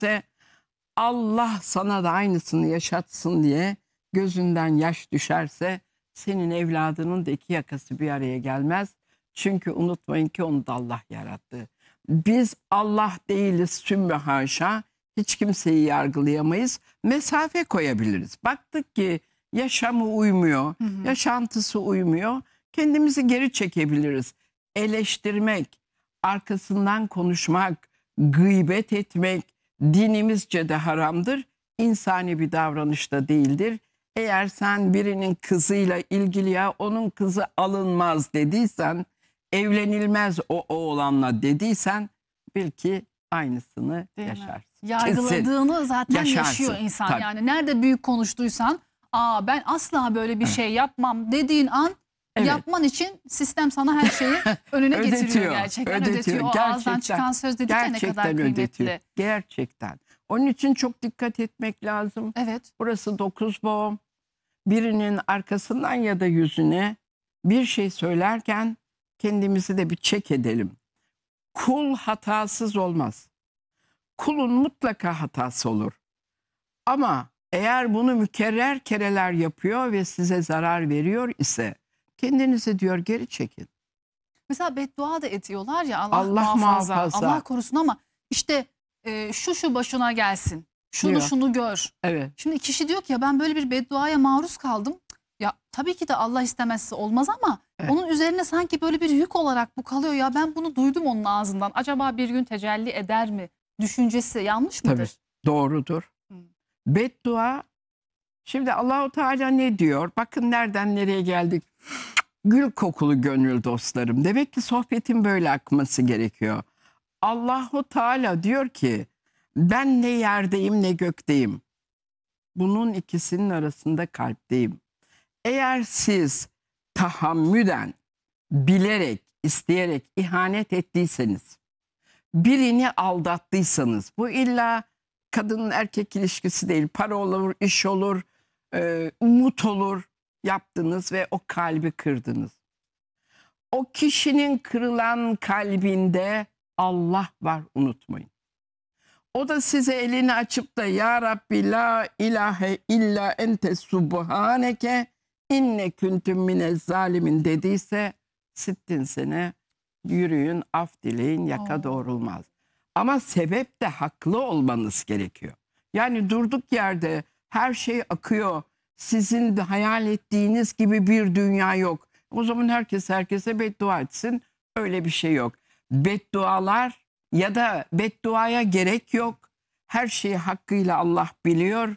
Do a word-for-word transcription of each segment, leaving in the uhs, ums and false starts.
yaşattı. Allah sana da aynısını yaşatsın diye gözünden yaş düşerse senin evladının da iki yakası bir araya gelmez. Çünkü unutmayın ki onu da Allah yarattı. Biz Allah değiliz sümme haşa. Hiç kimseyi yargılayamayız. Mesafe koyabiliriz. Baktık ki yaşamı uymuyor, Hı hı. yaşantısı uymuyor. Kendimizi geri çekebiliriz. Eleştirmek, arkasından konuşmak, gıybet etmek dinimizce de haramdır. İnsani bir davranış da değildir. Eğer sen birinin kızıyla ilgili ya onun kızı alınmaz dediysen, evlenilmez o oğlanla dediysen bil ki aynısını Değil mi? yaşarsın. Yargıladığını Kesin. zaten Yaşarsın. yaşıyor insan. Tabii. Yani nerede büyük konuştuysan, aa ben asla böyle bir şey yapmam dediğin an Evet. yapman için sistem sana her şeyi önüne getiriyor Ödetiyor, gerçekten. ödetiyor. Ödetiyor. O ağızdan Gerçekten- çıkan söz dedik ya ne kadar Gerçekten kıymetli. ödetiyor. Gerçekten. Onun için çok dikkat etmek lazım. Evet. Burası dokuz boğum. Birinin arkasından ya da yüzüne bir şey söylerken kendimizi de bir çek edelim. Kul hatasız olmaz. Kulun mutlaka hatası olur. Ama eğer bunu mükerrer kereler yapıyor ve size zarar veriyor ise kendinizi diyor geri çekin. Mesela beddua da ediyorlar ya Allah, Allah muhafaza, muhafaza. Allah korusun ama işte e, şu şu başına gelsin. Şunu Diyor. şunu gör. Evet. Şimdi kişi diyor ki ya ben böyle bir bedduaya maruz kaldım. Ya tabii ki de Allah istemezse olmaz ama Evet. onun üzerine sanki böyle bir yük olarak bu kalıyor. Ya ben bunu duydum onun ağzından. Acaba bir gün tecelli eder mi? Düşüncesi yanlış mıdır? Tabii. Doğrudur. Hı. Beddua. Şimdi Allahu Teala ne diyor? Bakın nereden nereye geldik. Gül kokulu gönül dostlarım. Demek ki sohbetin böyle akması gerekiyor. Allahu Teala diyor ki ben ne yerdeyim ne gökteyim. Bunun ikisinin arasında kalpteyim. Eğer siz tahammüden, bilerek, isteyerek ihanet ettiyseniz, birini aldattıysanız, bu illa kadın erkek ilişkisi değil, para olur, iş olur, e, umut olur, yaptınız ve o kalbi kırdınız. O kişinin kırılan kalbinde Allah var, unutmayın. O da size elini açıp da ya Rabbi la ilahe illa ente subhaneke inne küntüm minez zalimin dediyse sittin sene yürüyün, af dileyin, yaka Oo. doğrulmaz. Ama sebep de haklı olmanız gerekiyor. Yani durduk yerde her şey akıyor. Sizin de hayal ettiğiniz gibi bir dünya yok. O zaman herkes herkese beddua etsin. Öyle bir şey yok. Beddualar ya da bedduaya gerek yok. Her şeyi hakkıyla Allah biliyor.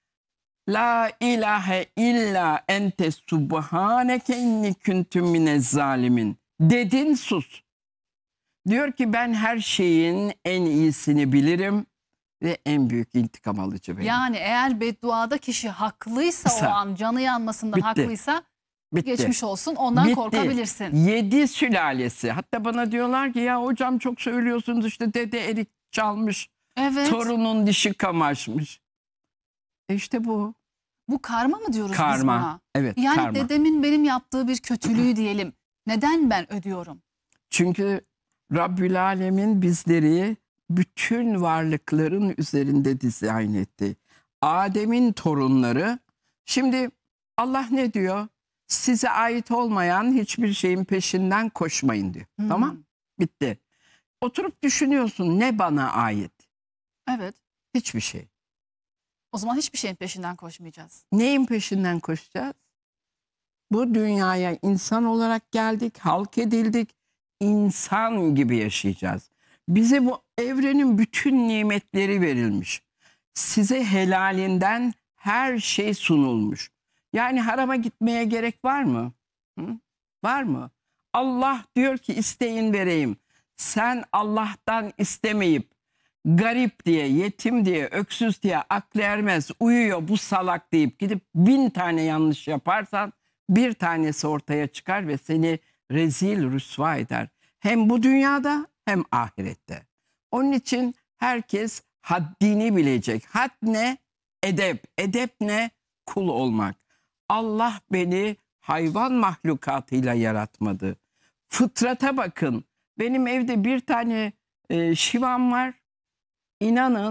La ilahe illa ente subhaneke inni kuntum minez zalimin. Dedin sus. Diyor ki ben her şeyin en iyisini bilirim ve en büyük intikam alıcı benim. Yani eğer bedduada kişi haklıysa Kısa. o an canı yanmasından Bitti. haklıysa Bitti. geçmiş olsun ondan Bitti. korkabilirsin. Yedi sülalesi. Hatta bana diyorlar ki ya hocam çok söylüyorsunuz işte dede erik çalmış. Evet. Torunun dişi kamaşmış. E işte bu. Bu karma mı diyoruz biz Karma. buna? Evet, Yani karma. dedemin benim yaptığı bir kötülüğü diyelim. Neden ben ödüyorum? Çünkü Rabbül Alemin bizleri bütün varlıkların üzerinde dizayn etti. Adem'in torunları. Şimdi Allah ne diyor? Size ait olmayan hiçbir şeyin peşinden koşmayın diyor. Hmm. Tamam? Bitti. Oturup düşünüyorsun ne bana ait? Evet. Hiçbir şey. O zaman hiçbir şeyin peşinden koşmayacağız. Neyin peşinden koşacağız? Bu dünyaya insan olarak geldik, halk edildik. İnsan gibi yaşayacağız. Bize bu evrenin bütün nimetleri verilmiş. Size helalinden her şey sunulmuş. Yani harama gitmeye gerek var mı? Hı? Var mı? Allah diyor ki isteyin vereyim. Sen Allah'tan istemeyip garip diye, yetim diye, öksüz diye, aklı ermez, uyuyor bu salak deyip gidip bin tane yanlış yaparsan bir tanesi ortaya çıkar ve seni rezil rüsva eder. Hem bu dünyada hem ahirette. Onun için herkes haddini bilecek. Had ne? Edep. Edep ne? Kul olmak. Allah beni hayvan mahlukatıyla yaratmadı. Fıtrata bakın. Benim evde bir tane e, şivam var. İnanın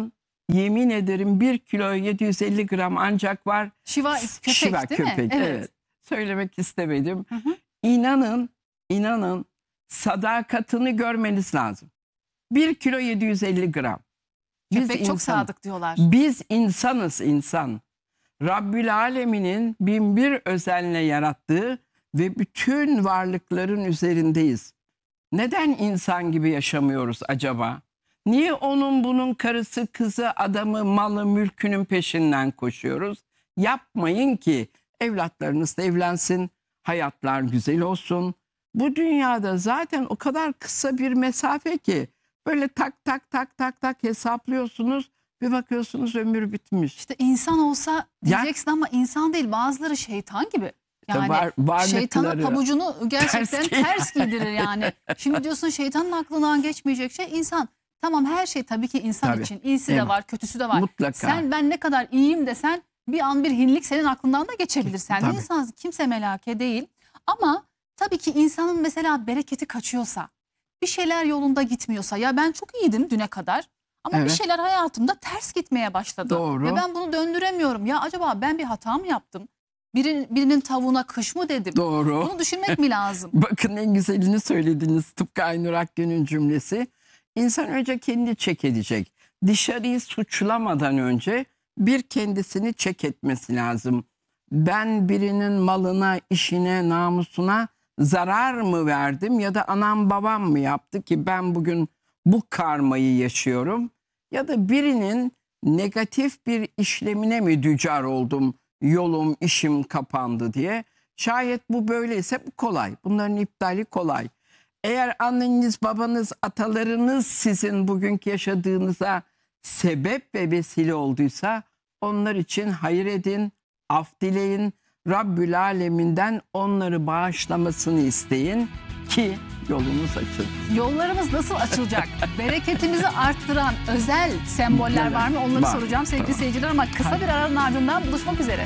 Yemin ederim bir kilo yedi yüz elli gram ancak var. Şiva köpek Şiva değil mi? köpek, Evet. evet. Söylemek istemedim. Hı hı. İnanın, inanın sadakatini görmeniz lazım. bir kilo yedi yüz elli gram. Biz Köpek çok insan- sadık diyorlar. Biz insanız insan. Rabbül Alemin'in bin bir özenle yarattığı ve bütün varlıkların üzerindeyiz. Neden insan gibi yaşamıyoruz acaba? Niye onun bunun karısı, kızı, adamı, malı, mülkünün peşinden koşuyoruz? Yapmayın ki evlatlarınız da evlensin, hayatlar güzel olsun. Bu dünyada zaten o kadar kısa bir mesafe ki böyle tak tak tak tak tak hesaplıyorsunuz. Bir bakıyorsunuz ömür bitmiş. İşte insan olsa diyeceksin ama insan değil. Bazıları şeytan gibi. Yani var- varlıkları şeytanın pabucunu gerçekten ters ters, giydirir yani. Şimdi diyorsun şeytanın aklından geçmeyecek şey insan. Tamam her şey tabii ki insan Tabii. için. İyisi de Evet. var, kötüsü de var. Mutlaka. Sen ben ne kadar iyiyim desen bir an bir hinlik senin aklından da geçebilir. Sen de Tabii. insansın. Kimse melake değil. Ama tabii ki insanın mesela bereketi kaçıyorsa, bir şeyler yolunda gitmiyorsa, ya ben çok iyiydim düne kadar ama bir Evet. şeyler hayatımda ters gitmeye başladı. Doğru. Ve ben bunu döndüremiyorum. Ya acaba ben bir hata mı yaptım? Birinin, birinin tavuğuna kış mı dedim? Doğru. Bunu düşünmek mi lazım? Bakın en güzelini söylediniz, tıpkı Aynur Akgün'ün cümlesi. İnsan önce kendini çek edecek. Dışarıyı suçlamadan önce bir kendisini çek etmesi lazım. Ben birinin malına, işine, namusuna zarar mı verdim ya da anam babam mı yaptı ki ben bugün bu karmayı yaşıyorum? Ya da birinin negatif bir işlemine mi düçar oldum, yolum, işim kapandı diye? Şayet bu böyleyse bu kolay. Bunların iptali kolay. Eğer anneniz, babanız, atalarınız sizin bugünkü yaşadığınıza sebep ve vesile olduysa onlar için hayır edin, af dileyin. Rabbül Alemin'den onları bağışlamasını isteyin ki yolunuz açılır. Yollarımız nasıl açılacak? Bereketimizi arttıran özel semboller Evet, var mı? Onları var. soracağım sevgili Tamam. seyirciler ama kısa bir aranın ardından buluşmak üzere.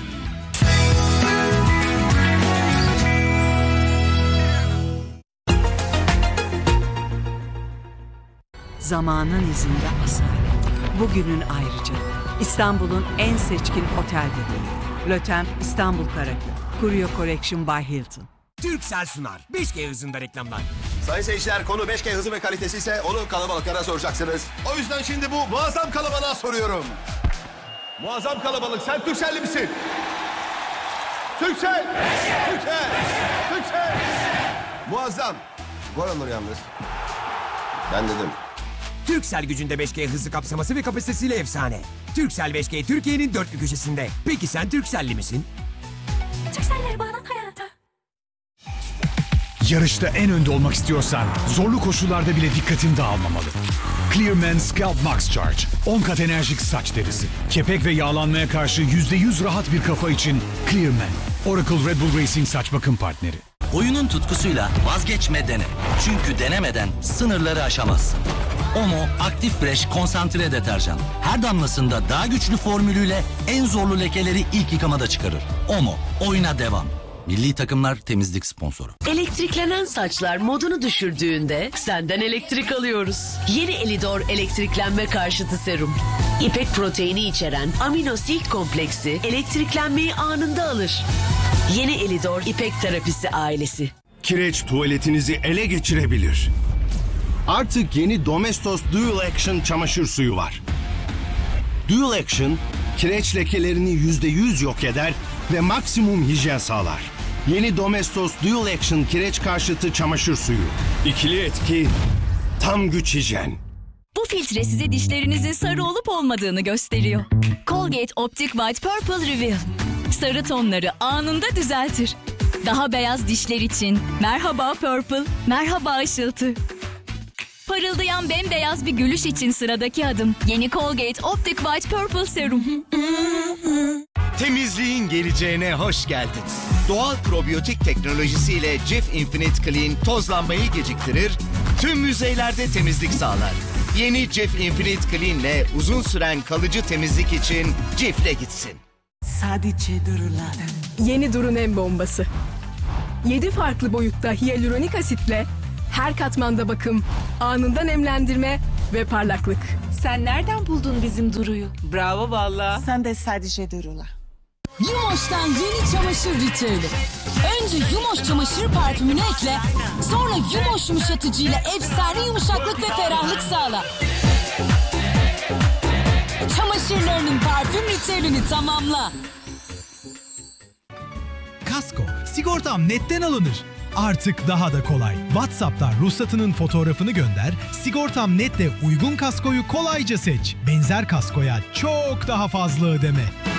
Zamanın izinde asalet. Bugünün ayrıca. İstanbul'un en seçkin otel bebeği. Lötem İstanbul Karaköy. Curio Collection by Hilton. Turkcell sunar. beş G hızında reklamlar. Sayın seyirciler, konu beş G hızı ve kalitesi ise onu kalabalıklara soracaksınız. O yüzden şimdi bu muazzam kalabalığa soruyorum. Muazzam kalabalık, sen Turkcell'li misin? Turkcell! Turkcell! Turkcell! Muazzam. Gol olur yalnız. Ben dedim. Turkcell gücünde beş G hızı kapsaması ve kapasitesiyle efsane. Turkcell beş G Türkiye'nin dört bir köşesinde. Peki sen Turkcell'li misin? Turkcell'leri bağlan hayata. Yarışta en önde olmak istiyorsan zorlu koşullarda bile dikkatin dağılmamalı. Clearman Scalp Max Charge. on kat enerjik saç derisi. Kepek ve yağlanmaya karşı yüzde yüz rahat bir kafa için Clearman. Oracle Red Bull Racing saç bakım partneri. Oyunun tutkusuyla vazgeçme dene. Çünkü denemeden sınırları aşamazsın. Omo Aktif Fresh konsantre deterjan. Her damlasında daha güçlü formülüyle en zorlu lekeleri ilk yıkamada çıkarır. Omo, oyuna devam. Milli takımlar temizlik sponsoru. Elektriklenen saçlar modunu düşürdüğünde senden elektrik alıyoruz. Yeni Elidor elektriklenme karşıtı serum. İpek proteini içeren amino silk kompleksi elektriklenmeyi anında alır. Yeni Elidor İpek terapisi ailesi. Kireç tuvaletinizi ele geçirebilir. Artık yeni Domestos Dual Action çamaşır suyu var. Dual Action, kireç lekelerini yüzde yüz yok eder ve maksimum hijyen sağlar. Yeni Domestos Dual Action kireç karşıtı çamaşır suyu. İkili etki, tam güç hijyen. Bu filtre size dişlerinizin sarı olup olmadığını gösteriyor. Colgate Optic White Purple Reveal. Sarı tonları anında düzeltir. Daha beyaz dişler için merhaba Purple, merhaba ışıltı. Parıldayan bembeyaz bir gülüş için sıradaki adım. Yeni Colgate Optic White Purple Serum. Temizliğin geleceğine hoş geldin. Doğal probiyotik teknolojisiyle Cif Infinite Clean tozlanmayı geciktirir, tüm yüzeylerde temizlik sağlar. Yeni Cif Infinite Clean ile uzun süren kalıcı temizlik için Cif'le gitsin. Sadece durulan. Yeni Duru Nem Bombası. yedi farklı boyutta hyaluronik asitle her katmanda bakım, anında nemlendirme ve parlaklık. Sen nereden buldun bizim Duru'yu? Bravo valla. Sen de sadece Duru'la. Yumoş'tan yeni çamaşır ritüeli. Önce Yumoş çamaşır parfümünü ekle, sonra Yumoş yumuşatıcıyla efsane yumuşaklık ve ferahlık sağla. Çamaşırlarının parfüm ritüelini tamamla. Kasko, sigortam netten alınır. Artık daha da kolay. WhatsApp'tan ruhsatının fotoğrafını gönder, Sigortam Net'le uygun kaskoyu kolayca seç. Benzer kaskoya çok daha fazla ödeme.